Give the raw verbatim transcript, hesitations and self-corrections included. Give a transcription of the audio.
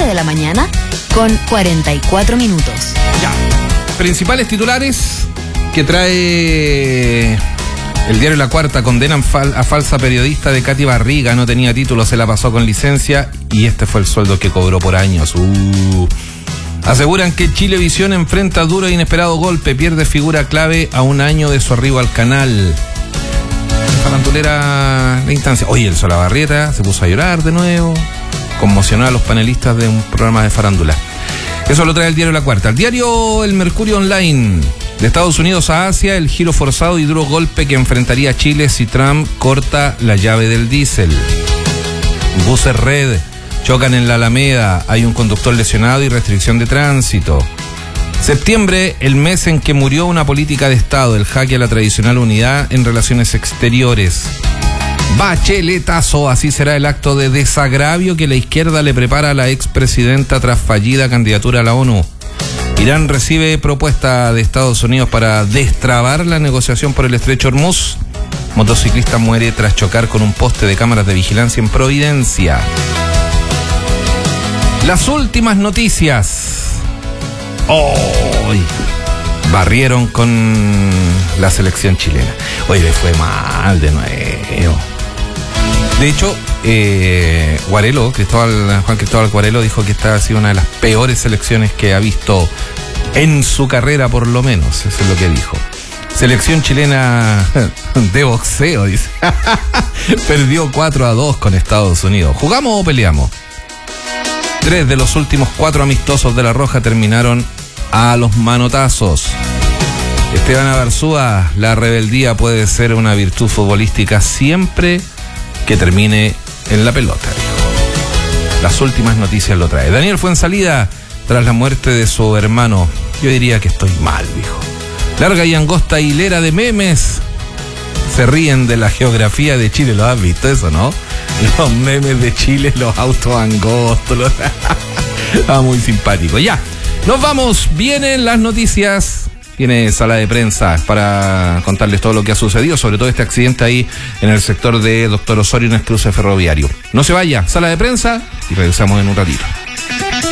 de la mañana con cuarenta y cuatro minutos. Ya. Principales titulares que trae el diario La Cuarta. Condenan fal- a falsa periodista de Katy Barriga. No tenía título, se la pasó con licencia y este fue el sueldo que cobró por años. Uh. Aseguran que Chilevisión enfrenta duro e inesperado golpe. Pierde figura clave a un año de su arribo al canal. Farandulera la instancia. Oye, el Solabarrieta se puso a llorar de nuevo. Conmocionó a los panelistas de un programa de farándula. Eso lo trae el diario La Cuarta. El diario El Mercurio Online. De Estados Unidos a Asia, el giro forzado y duro golpe que enfrentaría a Chile si Trump corta la llave del diésel. Buses Red chocan en la Alameda, hay un conductor lesionado y restricción de tránsito. Septiembre, el mes en que murió una política de Estado, el jaque a la tradicional unidad en relaciones exteriores. Bacheletazo, así será el acto de desagravio que la izquierda le prepara a la expresidenta tras fallida candidatura a la ONU. Irán recibe propuesta de Estados Unidos para destrabar la negociación por el estrecho Hormuz. Motociclista muere tras chocar con un poste de cámaras de vigilancia en Providencia. Las últimas noticias. Hoy barrieron con la selección chilena. Hoy le fue mal de nuevo. De hecho, eh, Guarelo, Cristóbal, Juan Cristóbal Guarelo dijo que esta ha sido una de las peores selecciones que ha visto en su carrera, por lo menos. Eso es lo que dijo. Selección chilena de boxeo, dice. Perdió cuatro a dos con Estados Unidos. ¿Jugamos o peleamos? Tres de los últimos cuatro amistosos de La Roja terminaron a los manotazos. Esteban Abarzúa, la rebeldía puede ser una virtud futbolística siempre que termine en la pelota, dijo. Las últimas noticias lo trae. Daniel Fuenzalida, tras la muerte de su hermano, yo diría que estoy mal, dijo. Larga y angosta hilera de memes se ríen de la geografía de Chile. ¿Lo has visto eso, no? Los memes de Chile, los autos angostos. Los... ah, muy simpático. Ya, nos vamos. Vienen las noticias. Viene sala de prensa para contarles todo lo que ha sucedido, sobre todo este accidente ahí en el sector de Doctor Osorio en el cruce ferroviario. No se vaya, sala de prensa y regresamos en un ratito.